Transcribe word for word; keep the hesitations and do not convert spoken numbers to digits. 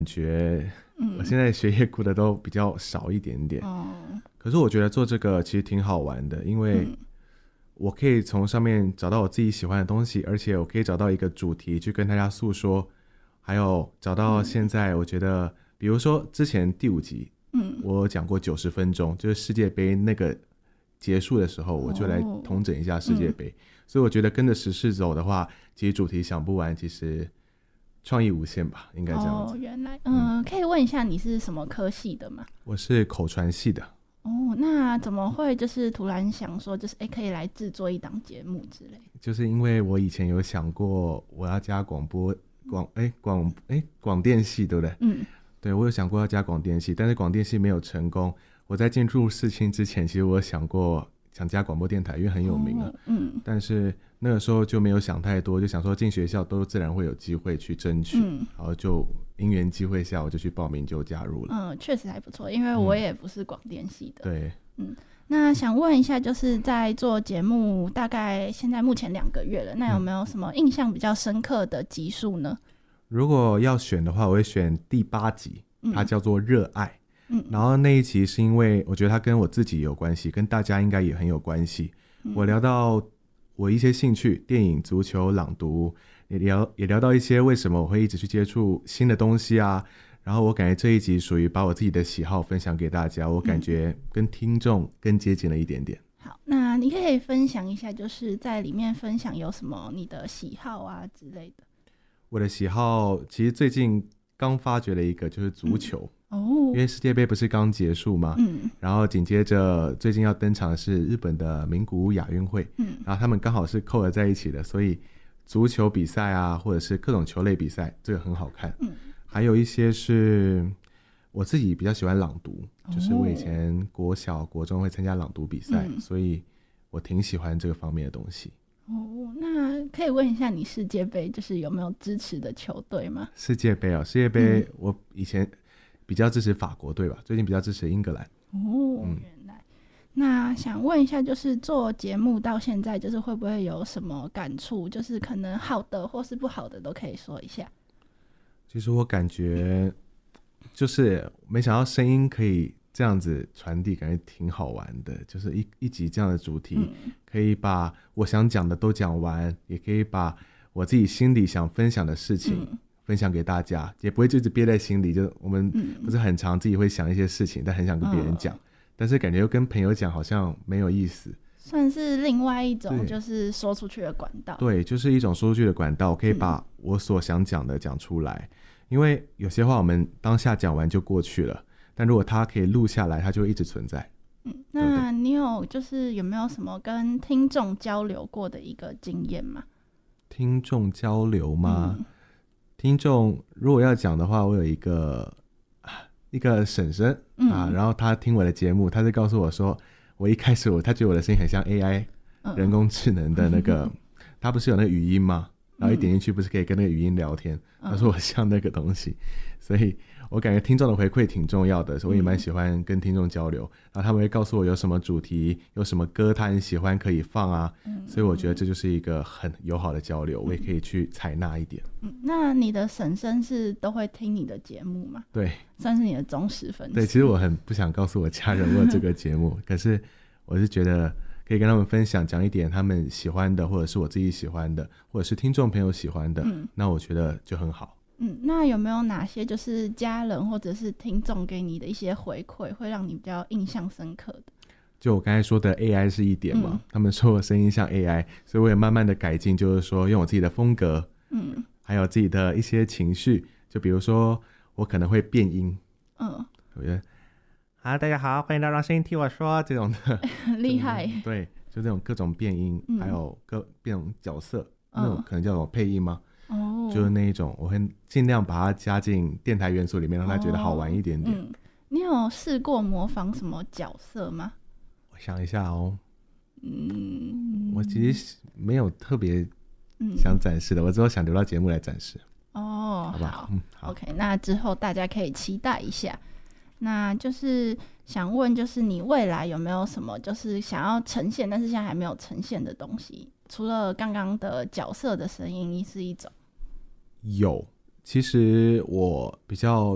觉我现在学业顾的都比较少一点点、 嗯、 可是我觉得做这个其实挺好玩的，因为我可以从上面找到我自己喜欢的东西，而且我可以找到一个主题去跟大家诉说，还有找到现在我觉得、嗯、比如说之前第五集、嗯、我讲过九十分钟，就是世界杯那个结束的时候我就来统整一下世界杯、哦嗯、所以我觉得跟着时事走的话，其实主题想不完，其实创意无限吧，应该这样子。 哦，原来嗯、呃，可以问一下你是什么科系的吗？ 我是口传系的。 哦，那怎么会就是突然想说就是哎、欸，可以来制作一档节目之类的？ 就是因为我以前有想过我要加广播广哎广哎广电系，对不对？嗯，对，我有想过要加广电系，但是广电系没有成功。我在进入世青之前，其实我有想过想加广播电台，因为很有名啊、哦。嗯，但是那个时候就没有想太多，就想说进学校都自然会有机会去争取，嗯、然后就因缘机会下我就去报名就加入了。 嗯，确实还不错，因为我也不是广电系的。 嗯、对， 嗯，那想问一下，就是在做节目大概现在目前两个月了，那有没有什么印象比较深刻的集数呢？ 如果要选的话，我会选第八集，它叫做热爱。嗯，然后那一集是因为我觉得它跟我自己有关系，跟大家应该也很有关系。嗯、我聊到我一些兴趣，电影、足球、朗读，也聊也聊到一些为什么我会一直去接触新的东西啊。然后我感觉这一集属于把我自己的喜好分享给大家，我感觉跟听众更接近了一点点。 嗯、好，那你可以分享一下，就是在里面分享有什么你的喜好啊之类的。 我的喜好其实最近刚发掘了一个，就是足球。嗯哦，因为世界杯不是刚结束吗？嗯，然后紧接着最近要登场的是日本的名古屋亚运会，嗯，然后他们刚好是扣合在一起的，所以足球比赛啊，或者是各种球类比赛，这个很好看。嗯，还有一些是我自己比较喜欢朗读，哦、就是我以前国小、国中会参加朗读比赛，嗯、所以我挺喜欢这个方面的东西。 哦，那可以问一下你世界杯就是有没有支持的球队吗？ 世界杯啊，世界杯我以前比较支持法国队吧，最近比较支持英格兰。 哦，嗯、原来。那想问一下，就是做节目到现在，就是会不会有什么感触？就是可能好的或是不好的都可以说一下。 其实我感觉，就是没想到声音可以这样子传递，感觉挺好玩的。就是一一集这样的主题，嗯、可以把我想讲的都讲完，也可以把我自己心里想分享的事情。嗯分享给大家，也不会就一直憋在心里，就我们不是很常自己会想一些事情、嗯、但很想跟别人讲、嗯、但是感觉又跟朋友讲好像没有意思， 算是另外一种就是说出去的管道。 对，就是一种说出去的管道，可以把我所想讲的讲出来、嗯、因为有些话我们当下讲完就过去了，但如果它可以录下来，它就会一直存在。 嗯，那你有就是有没有什么跟听众交流过的一个经验吗？ 听众交流吗？嗯，听众如果要讲的话，我有一个一个婶婶、嗯、啊，然后她听我的节目，她就告诉我说，我一开始我她觉得我的声音很像 A I、嗯、人工智能的那个，她、嗯、不是有那个语音吗？然后一点进去不是可以跟那个语音聊天？她、嗯、说我像那个东西，所以我感觉听众的回馈挺重要的，所以我也蛮喜欢跟听众交流、嗯、然后他们会告诉我有什么主题，有什么歌他很喜欢可以放啊、嗯、所以我觉得这就是一个很友好的交流、嗯、我也可以去采纳一点、 嗯、那你的婶婶是都会听你的节目吗？ 对， 算是你的忠实粉丝。 对，其实我很不想告诉我家人我有这个节目可是我是觉得可以跟他们分享，讲一点他们喜欢的，或者是我自己喜欢的，或者是听众朋友喜欢的、嗯、那我觉得就很好。 嗯，那有没有哪些就是家人或者是听众给你的一些回馈会让你比较印象深刻的？ 就我刚才说的 A I 是一点嘛、嗯、他们说我声音像 A I， 所以我也慢慢的改进，就是说用我自己的风格，嗯，还有自己的一些情绪，就比如说我可能会变音，嗯，我觉得啊大家好，欢迎来到声音听我说这种的厉害， 对，就这种各种变音、嗯、还有各变种角色、嗯、那种可能叫什么配音吗？哦，就是那一种我会尽量把它加进电台元素里面，让他觉得好玩一点点、哦嗯、 你有试过模仿什么角色吗？ 我想一下哦，嗯，我其实没有特别想展示的、嗯、我只有想留到节目来展示。 哦， 好不好？嗯，好 OK， 那之后大家可以期待一下。那就是想问，就是你未来有没有什么就是想要呈现但是现在还没有呈现的东西？除了刚刚的角色的声音是一种， 有，其实我比较